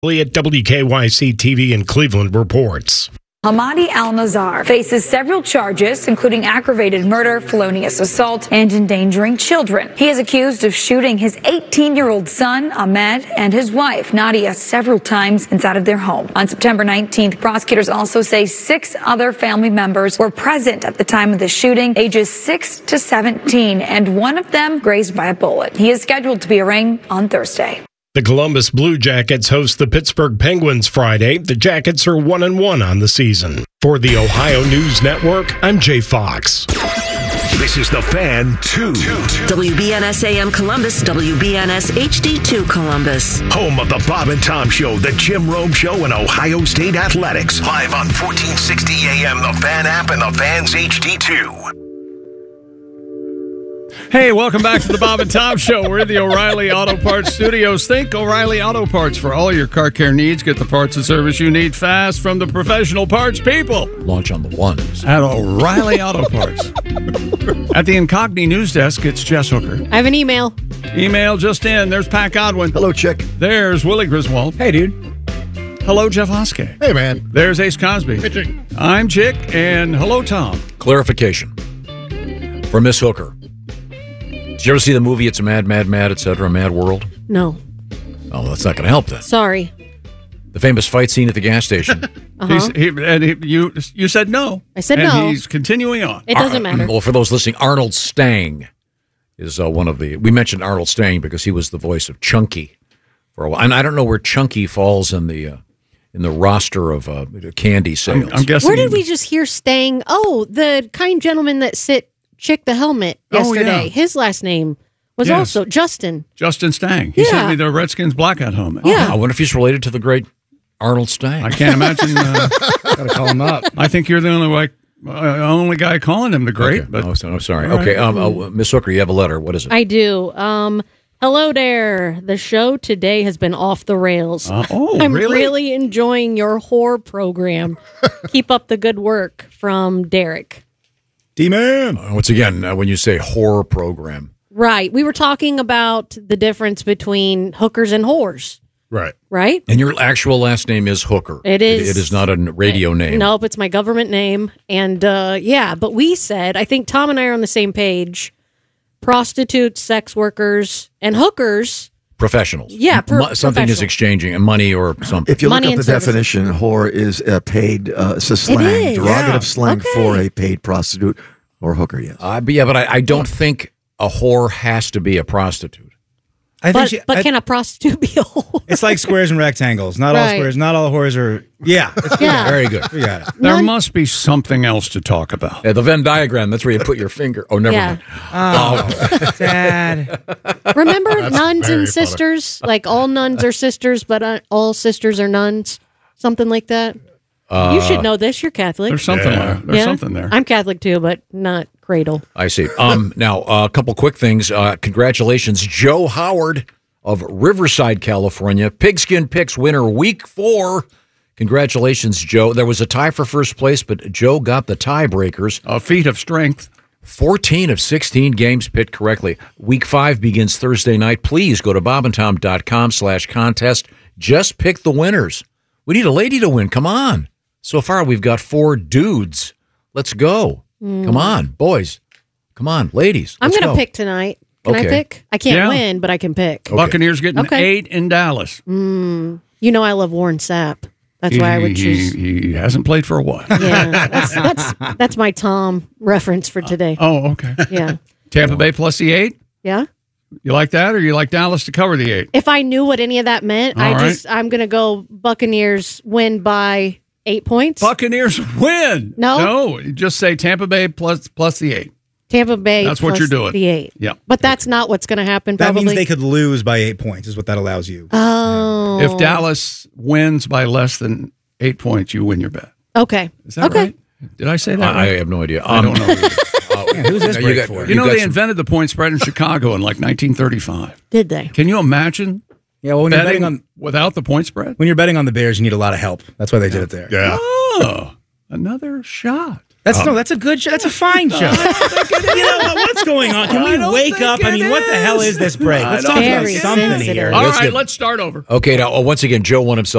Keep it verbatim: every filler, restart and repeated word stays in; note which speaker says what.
Speaker 1: At W K Y C T V in Cleveland reports.
Speaker 2: Hamadi Al-Nazar faces several charges, including aggravated murder, felonious assault, and endangering children. He is accused of shooting his eighteen-year-old son, Ahmed, and his wife, Nadia, several times inside of their home. On September nineteenth, prosecutors also say six other family members were present at the time of the shooting, ages six to seventeen, and one of them grazed by a bullet. He is scheduled to be arraigned on Thursday.
Speaker 1: The Columbus Blue Jackets host the Pittsburgh Penguins Friday. The Jackets are one and one on the season. For the Ohio News Network, I'm Jay Fox.
Speaker 3: This is The Fan two.
Speaker 4: W B N S A M Columbus, W B N S H D two Columbus.
Speaker 3: Home of the Bob and Tom Show, the Jim Rome Show, and Ohio State Athletics. Live on fourteen sixty A M, the Fan app, and the Fans H D two.
Speaker 5: Hey, welcome back to the Bob and Tom Show. We're in the O'Reilly Auto Parts Studios. Think O'Reilly Auto Parts for all your car care needs. Get the parts and service you need fast from the professional parts people.
Speaker 6: Launch on the ones.
Speaker 5: At O'Reilly Auto Parts. At the Incogni News Desk, it's Jess Hooker.
Speaker 7: I have an email.
Speaker 5: Email just in. There's Pat Godwin.
Speaker 6: Hello, Chick.
Speaker 5: There's Willie Griswold.
Speaker 6: Hey, dude.
Speaker 5: Hello, Jeff Hoske.
Speaker 6: Hey, man.
Speaker 5: There's Ace Cosby.
Speaker 6: Hey, Chick.
Speaker 5: I'm Chick, and hello, Tom.
Speaker 6: Clarification for Miss Hooker. Did you ever see the movie It's a Mad, Mad, Mad, et cetera, Mad World?
Speaker 7: No.
Speaker 6: Oh, that's not going to help then.
Speaker 7: Sorry.
Speaker 6: The famous fight scene at the gas station.
Speaker 7: Uh-huh.
Speaker 5: He's, he, and he, you, you said no.
Speaker 7: I said
Speaker 5: and
Speaker 7: no.
Speaker 5: he's continuing on.
Speaker 7: It doesn't matter.
Speaker 6: Well, for those listening, Arnold Stang is uh, one of the... We mentioned Arnold Stang because he was the voice of Chunky for a while. And I don't know where Chunky falls in the... Uh, in the roster of uh, candy sales.
Speaker 5: I'm, I'm guessing.
Speaker 7: Where did we just hear Stang? Oh, the kind gentleman that sit Chick the Helmet yesterday.
Speaker 5: Oh, yeah.
Speaker 7: His last name was
Speaker 5: Yes.
Speaker 7: also Justin.
Speaker 5: Justin Stang. He
Speaker 7: Yeah.
Speaker 5: sent me the Redskins blackout helmet.
Speaker 7: Yeah.
Speaker 6: I wonder if he's related to the great Arnold Stang.
Speaker 5: I can't imagine. Uh,
Speaker 8: Gotta call him up.
Speaker 5: I think you're the only like, uh, only guy calling him the great.
Speaker 6: Okay.
Speaker 5: But
Speaker 6: oh, so- I'm sorry.
Speaker 5: All right.
Speaker 6: Okay, um, uh, Miss Hooker, you have a letter. What is it?
Speaker 7: I do. Um, hello there. The show today has been off the rails.
Speaker 5: Uh, oh,
Speaker 7: I'm
Speaker 5: really?
Speaker 7: really enjoying your horror program. Keep up the good work, from Derek.
Speaker 8: D-Man.
Speaker 6: Uh, once again, uh, when you say horror program,
Speaker 7: Right. We were talking about the difference between hookers and whores,
Speaker 8: Right.
Speaker 7: right?
Speaker 6: and your actual last name is Hooker.
Speaker 7: It is.
Speaker 6: It, it is not a n- radio name.
Speaker 7: Nope, it's my government name. And uh, yeah, but we said, I think Tom and I are on the same page. Prostitutes, sex workers, and hookers.
Speaker 6: Professionals.
Speaker 7: Yeah, per-
Speaker 6: Mo- something is
Speaker 7: professional.
Speaker 6: exchanging, and money or something.
Speaker 9: If you
Speaker 7: Money
Speaker 9: look up
Speaker 7: and
Speaker 9: the
Speaker 7: services.
Speaker 9: definition, whore is a paid, uh, it's a slang,
Speaker 7: is,
Speaker 9: derogative
Speaker 8: yeah.
Speaker 9: slang
Speaker 7: Okay.
Speaker 9: for a paid prostitute or hooker, yes.
Speaker 6: Uh, but yeah, but I, I don't think a whore has to be a prostitute.
Speaker 8: I think
Speaker 7: But,
Speaker 8: she,
Speaker 7: but
Speaker 8: I-
Speaker 7: can a prostitute be a whore?
Speaker 8: it's like squares and rectangles. Not all
Speaker 7: Right.
Speaker 8: squares, not all whores are. Yeah. It's,
Speaker 7: Yeah.
Speaker 6: Very good.
Speaker 8: we got it.
Speaker 5: there
Speaker 7: None-
Speaker 5: must be something else to talk about.
Speaker 6: Yeah, the Venn diagram, that's where you put your finger. Oh, never
Speaker 7: Yeah.
Speaker 6: mind.
Speaker 8: Oh, Dad.
Speaker 7: Remember nuns
Speaker 10: very
Speaker 7: and sisters? Like all nuns are sisters, but uh, all sisters are nuns? Something like that? you should know this. You're Catholic.
Speaker 5: There's something
Speaker 10: Yeah.
Speaker 5: there. There's
Speaker 7: Yeah?
Speaker 5: something there.
Speaker 7: I'm Catholic too, but not cradle.
Speaker 6: I see. Um, now, uh, a couple quick things. Uh, congratulations, Joe Howard of Riverside, California. Pigskin Picks winner week four. Congratulations, Joe. There was a tie for first place, but Joe got the tiebreakers.
Speaker 5: A feat of strength.
Speaker 6: fourteen of sixteen games picked correctly. Week five begins Thursday night. Please go to bobandtom.com slash contest. Just pick the winners. We need a lady to win. Come on. So far, we've got four dudes. Let's go. Come on, boys. Come on, ladies.
Speaker 7: I'm
Speaker 6: Let's
Speaker 7: going to
Speaker 6: go.
Speaker 7: pick tonight. Can I
Speaker 6: Okay.
Speaker 7: pick? I can't
Speaker 5: Yeah.
Speaker 7: win, but I can pick.
Speaker 5: Buccaneers getting
Speaker 7: Okay.
Speaker 5: eight in Dallas.
Speaker 7: You know I love Warren Sapp. That's why I would
Speaker 5: He-
Speaker 7: choose.
Speaker 5: He, he hasn't played for a while.
Speaker 7: Yeah, that's that's that's my Tom reference for today.
Speaker 5: Oh, okay.
Speaker 7: Yeah,
Speaker 5: Tampa Bay plus the eight.
Speaker 7: yeah.
Speaker 5: You like that, or you like Dallas to cover the eight?
Speaker 7: If I knew what any of that meant,
Speaker 5: All
Speaker 7: I
Speaker 5: right.
Speaker 7: just I'm gonna go Buccaneers win by eight points.
Speaker 5: Buccaneers win.
Speaker 7: No?
Speaker 5: no. You just say Tampa Bay plus plus the eight.
Speaker 7: Tampa Bay.
Speaker 5: That's what
Speaker 7: plus
Speaker 5: you're doing.
Speaker 7: The eight.
Speaker 5: Yeah.
Speaker 7: But that's not what's going to happen.
Speaker 8: That
Speaker 7: Probably.
Speaker 8: means they could lose by eight points, is what that allows you.
Speaker 7: Oh.
Speaker 5: If Dallas wins by less than eight points, you win your bet.
Speaker 7: Okay.
Speaker 5: Is that
Speaker 7: okay.
Speaker 5: right? Did I say that?
Speaker 6: I, I
Speaker 5: right?
Speaker 6: have no idea.
Speaker 5: I don't know.
Speaker 8: Man, who's this
Speaker 6: you
Speaker 8: break
Speaker 6: got-
Speaker 8: for?
Speaker 5: You know,
Speaker 6: got
Speaker 5: they
Speaker 6: some-
Speaker 5: invented the point spread in Chicago in like nineteen thirty-five.
Speaker 7: Did they?
Speaker 5: Can you imagine
Speaker 8: Yeah, well, when you're
Speaker 5: betting
Speaker 8: betting on
Speaker 5: without the point spread?
Speaker 8: when you're betting on the Bears, you need a lot of help. That's why they did it there.
Speaker 10: Yeah.
Speaker 5: Oh, another shot.
Speaker 8: That's no, that's a good show. That's a fine show. you know what? What's going on? Can
Speaker 5: I
Speaker 8: we
Speaker 5: don't
Speaker 8: wake
Speaker 5: think
Speaker 8: up? I
Speaker 5: it
Speaker 8: mean, what the
Speaker 5: is.
Speaker 8: hell is this break?
Speaker 5: I
Speaker 8: Let's
Speaker 5: don't
Speaker 8: talk about
Speaker 7: Very
Speaker 8: something
Speaker 7: sensitive.
Speaker 8: here.
Speaker 5: All
Speaker 6: Let's
Speaker 5: right,
Speaker 6: get-
Speaker 5: let's start over.
Speaker 6: Okay, now, oh, once again, Joe won himself